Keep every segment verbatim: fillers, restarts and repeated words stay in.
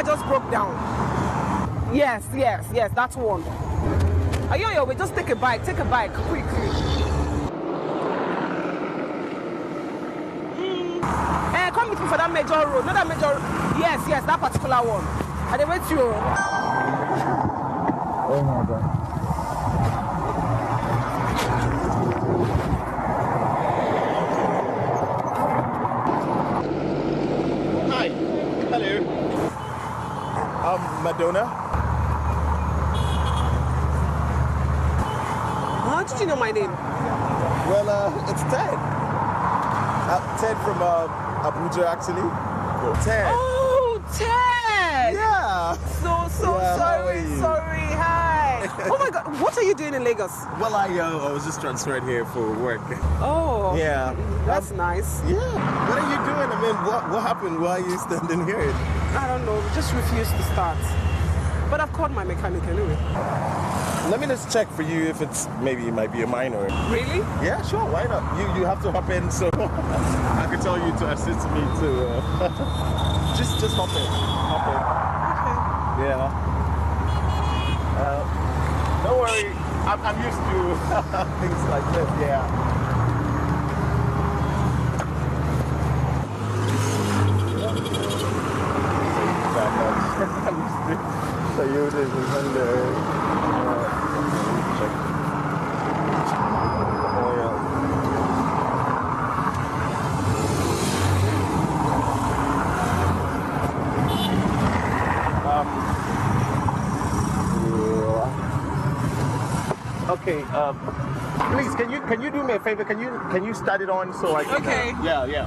car just broke down. Yes, yes, yes, that's one. Are you on your way? Just take a bike, take a bike, quickly. Mm. Eh, come with me for that major road, not that major road. Yes, yes, that particular one. And they wait you. Oh my God. Hi. Hello. I'm Madonna. How did you know my name? Well, uh, it's Ted. Uh, Ted from uh, Abuja, actually. Ted. Oh, Ted! Yeah. So, so Yeah, how are sorry, you? sorry, hi. Oh my God, what are you doing in Lagos? Well, I uh, I was just transferred here for work. Oh. Yeah. That's Um, nice. Yeah. What are you doing? I mean, what what happened? Why are you standing here? I don't know, just refused to start. But I've called my mechanic anyway. Let me just check for you if it's maybe it might be a minor. Really? Yeah, sure. Why not? You you have to hop in, so I can tell you to assist me to uh, just just hop in, hop in. Okay. Yeah. Uh, don't worry. I'm I'm used to things like this. Yeah. I'm used to Toyota and Honda. Check. Oil. Um, yeah. Okay. Um, please, can you can you do me a favor? Can you can you start it on so I can? Okay. Uh, yeah, yeah.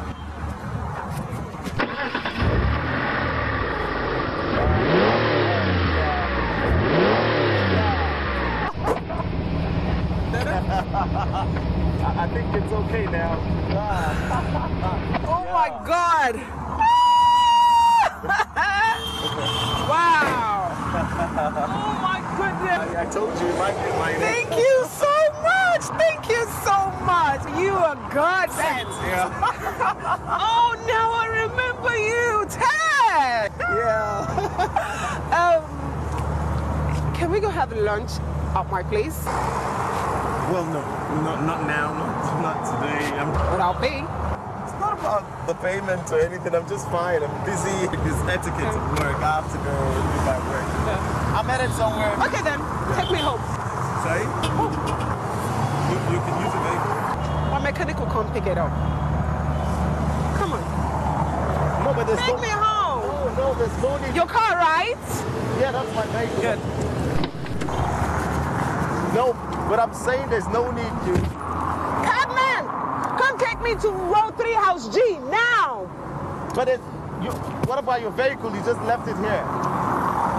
I I think it's okay now. Oh my God! Wow! Oh my goodness! I, I told you it might be mine. Thank you so much! Thank you so much! You are godsend! Yeah. Oh, now I remember you, Ted! Yeah. Um, can we go have lunch at my place? Well, no, not not now, not not today. I'm. But I'll pay. It's not about the payment or anything. I'm just fine. I'm busy. This etiquette of work. I have to go do my work. Yeah. I'm headed somewhere. Okay then, take me home. Sorry? Oh, You, you can use a vehicle. my mechanic will come pick it up. Come on, No, but there's take no. me home. No, no, there's no need. Your car, right? Yeah, that's my vehicle. Good. No, but I'm saying there's no need to. Cabman, come take me to row three, house G now. But it, you, what about your vehicle? You just left it here.